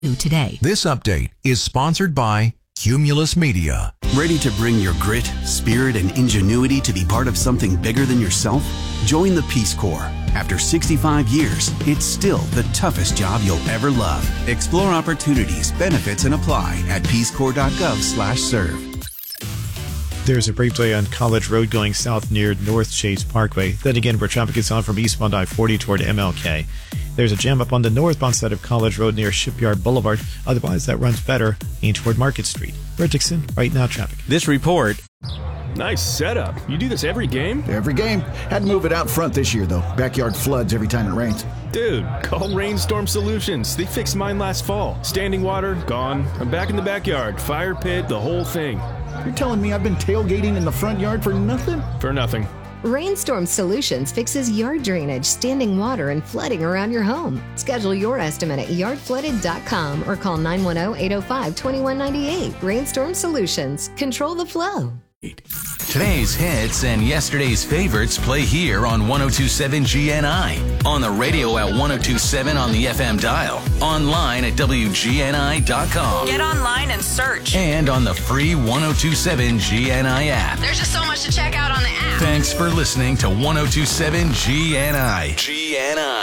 today. This update is sponsored by Cumulus Media. Ready to bring your grit, spirit, and ingenuity to be part of something bigger than yourself? Join the Peace Corps. After 65 years, it's still the toughest job you'll ever love. Explore opportunities, benefits, and apply at peacecorps.gov/serve. There's a brief delay on College Road going south near North Chase Parkway. Then again, where traffic is on from eastbound I-40 toward MLK. There's a jam up on the northbound side of College Road near Shipyard Boulevard. Otherwise, that runs better aimed toward Market Street. We're at Dixon, right now traffic. This report. Nice setup. You do this every game? Every game. Had to move it out front this year, though. Backyard floods every time it rains. Dude, call Rainstorm Solutions. They fixed mine last fall. Standing water, gone. I'm back in the backyard. Fire pit, the whole thing. You're telling me I've been tailgating in the front yard for nothing? For nothing. Rainstorm Solutions fixes yard drainage, standing water, and flooding around your home. Schedule your estimate at yardflooded.com or call 910-805-2198. Rainstorm Solutions. Control the flow. Today's hits and yesterday's favorites play here on 1027 GNI. On the radio at 1027 on the FM dial. Online at WGNI.com. Get online and search. And on the free 1027 GNI app. There's just so much to check out on the app. Thanks for listening to 1027 GNI. GNI.